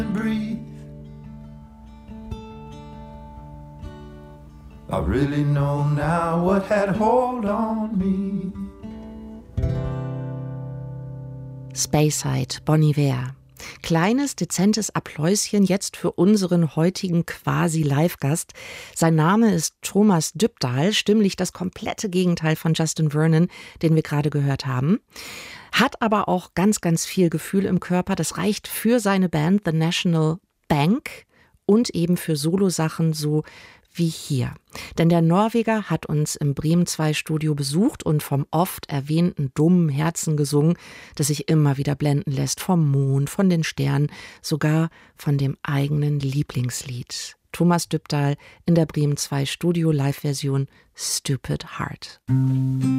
breathe. I really know now what had hold on me. Speyside, Bon Iver. Kleines, dezentes Appläuschen jetzt für unseren heutigen Quasi-Live-Gast. Sein Name ist Thomas Dybdahl, stimmlich das komplette Gegenteil von Justin Vernon, den wir gerade gehört haben. Hat aber auch ganz, ganz viel Gefühl im Körper. Das reicht für seine Band The National Bank und eben für Solosachen so wie hier. Denn der Norweger hat uns im Bremen 2 Studio besucht und vom oft erwähnten dummen Herzen gesungen, das sich immer wieder blenden lässt vom Mond, von den Sternen, sogar von dem eigenen Lieblingslied. Thomas Dybdahl in der Bremen 2 Studio Live-Version Stupid Heart.